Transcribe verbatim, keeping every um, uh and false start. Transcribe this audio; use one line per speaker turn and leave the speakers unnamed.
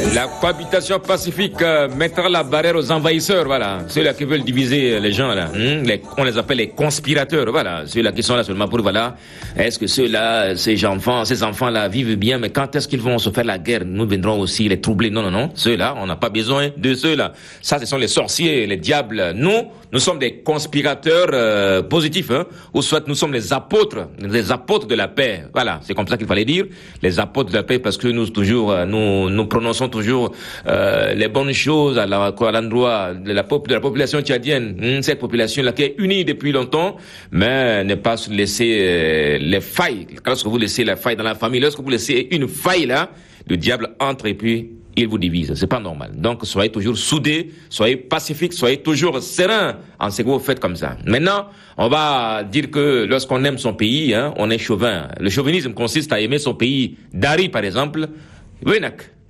La cohabitation pacifique euh, mettra la barrière aux envahisseurs, voilà. Ceux-là qui veulent diviser les gens, là. Hein, les, on les appelle les conspirateurs, voilà. Ceux-là qui sont là seulement pour, voilà. Est-ce que ceux-là, ces enfants, ces enfants-là vivent bien, mais quand est-ce qu'ils vont se faire la guerre? Nous viendrons aussi les troubler. Non, non, non. Ceux-là, on n'a pas besoin de ceux-là. Ça, ce sont les sorciers, les diables. Nous, nous sommes des conspirateurs euh, positifs, hein. Ou soit nous sommes les apôtres, les apôtres de la paix. Voilà. C'est comme ça qu'il fallait dire. Les apôtres de la paix, parce que nous, toujours, nous, nous prononçons toujours euh, les bonnes choses à, la, à l'endroit de la, de la population tchadienne, hein, cette population-là qui est unie depuis longtemps, mais ne pas laisser euh, les failles. Lorsque vous laissez la faille dans la famille, lorsque vous laissez une faille là, le diable entre et puis il vous divise. C'est pas normal. Donc soyez toujours soudés, soyez pacifiques, soyez toujours sereins en ce que vous faites comme ça. Maintenant, on va dire que lorsqu'on aime son pays, hein, on est chauvin. Le chauvinisme consiste à aimer son pays. Dari, par exemple, Wenak.